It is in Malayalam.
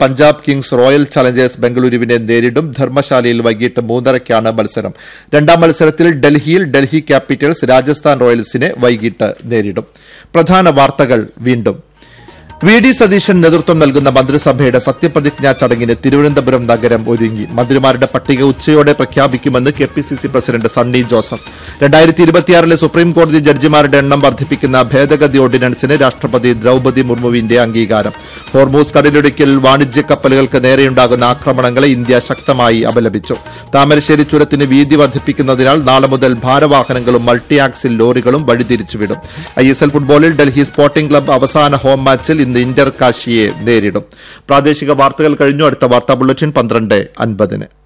പഞ്ചാബ് കിങ്സ് റോയൽ ചലഞ്ചേഴ്സ് ബംഗളൂരുവിനെ നേരിടും. ധർമ്മശാലയിൽ വൈകിട്ട് 3:30-ക്കാണ് മത്സരം. രണ്ടാം മത്സരത്തിൽ ഡൽഹിയിൽ ഡൽഹി ക്യാപിറ്റൽസ് രാജസ്ഥാൻ റോയൽസിനെ വൈകിട്ട് നേരിടും. പ്രധാന വാർത്തകൾ വീണ്ടും. വി ഡി സതീശൻ നേതൃത്വം നൽകുന്ന മന്ത്രിസഭയുടെ സത്യപ്രതിജ്ഞാ ചടങ്ങിന് തിരുവനന്തപുരം നഗരം ഒരുങ്ങി. മന്ത്രിമാരുടെ പട്ടിക ഉച്ചയോടെ പ്രഖ്യാപിക്കുമെന്ന് കെപിസിസി പ്രസിഡന്റ് സണ്ണി ജോസഫ്. 2026 സുപ്രീംകോടതി ജഡ്ജിമാരുടെ എണ്ണം വർദ്ധിപ്പിക്കുന്ന ഭേദഗതി ഓർഡിനൻസിന് രാഷ്ട്രപതി ദ്രൌപദി മുർമുവിന്റെ അംഗീകാരം. ഹോർമൂസ് കടലിടുക്കിൽ വാണിജ്യ കപ്പലുകൾക്ക് നേരെയുണ്ടാകുന്ന ആക്രമണങ്ങളെ ഇന്ത്യ ശക്തമായി അപലപിച്ചു. താമരശ്ശേരി ചുരത്തിന് വീതി വർദ്ധിപ്പിക്കുന്നതിനാൽ നാളെ മുതൽ ഭാരവാഹനങ്ങളും മൾട്ടി ആക്സിൽ ലോറികളും വഴിതിരിച്ചുവിടും. ISL ഫുട്ബോളിൽ ഡൽഹി സ്പോർട്ടിംഗ് ക്ലബ്ബ് അവസാന ഹോം മാച്ചിൽ ഇന്ന് ഇന്റർ കാശിയെ നേരിടും. പ്രാദേശിക വാർത്തകൾ കഴിഞ്ഞു. അടുത്ത വാർത്താ ബുള്ളറ്റിൻ 12:50.